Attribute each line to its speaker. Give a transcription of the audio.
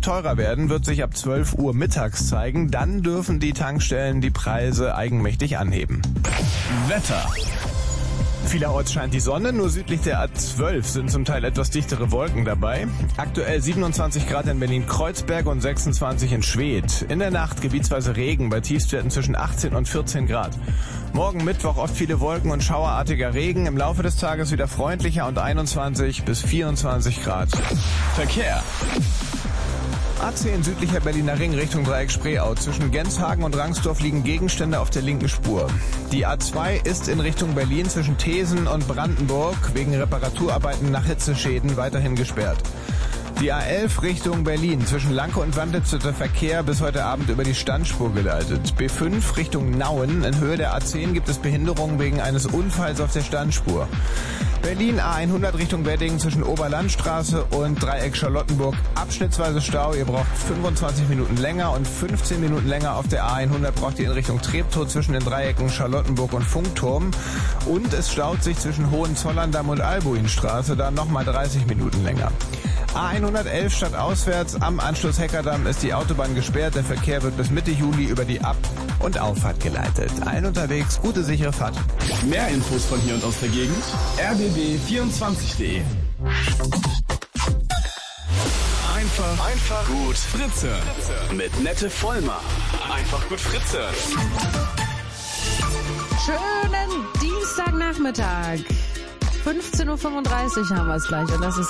Speaker 1: teurer werden, wird sich ab 12 Uhr mittags zeigen. Dann dürfen die Tankstellen die Preise eigenmächtig anheben.
Speaker 2: Wetter.
Speaker 1: Vielerorts scheint die Sonne, nur südlich der A12 sind zum Teil etwas dichtere Wolken dabei. Aktuell 27 Grad in Berlin-Kreuzberg und 26 in Schwedt. In der Nacht gebietsweise Regen bei Tiefstwerten zwischen 18 und 14 Grad. Morgen Mittwoch oft viele Wolken und schauerartiger Regen. Im Laufe des Tages wieder freundlicher und 21 bis 24 Grad.
Speaker 2: Verkehr.
Speaker 1: A10 südlicher Berliner Ring Richtung Dreieck Spreeau. Zwischen Genshagen und Rangsdorf liegen Gegenstände auf der linken Spur. Die A2 ist in Richtung Berlin zwischen Thesen und Brandenburg wegen Reparaturarbeiten nach Hitzeschäden weiterhin gesperrt. Die A11 Richtung Berlin zwischen Lanke und Wandlitz wird der Verkehr bis heute Abend über die Standspur geleitet. B5 Richtung Nauen in Höhe der A10 gibt es Behinderungen wegen eines Unfalls auf der Standspur. Berlin A100 Richtung Wedding zwischen Oberlandstraße und Dreieck Charlottenburg abschnittsweise Stau. Ihr braucht 25 Minuten länger und 15 Minuten länger auf der A100 braucht ihr in Richtung Treptow zwischen den Dreiecken Charlottenburg und Funkturm. Und es staut sich zwischen Hohenzollern-Damm und Albuinstraße, da nochmal 30 Minuten länger. A111 stadtauswärts am Anschluss Heckerdamm ist die Autobahn gesperrt. Der Verkehr wird bis Mitte Juli über die Ab- und Auffahrt geleitet. Allen unterwegs, gute, sichere Fahrt.
Speaker 2: Mehr Infos von hier und aus der Gegend. rbb24.de. Einfach gut Fritze. Mit Nette Vollmer. Einfach gut Fritze.
Speaker 3: Schönen Dienstagnachmittag. 15.35 Uhr haben wir es gleich und das ist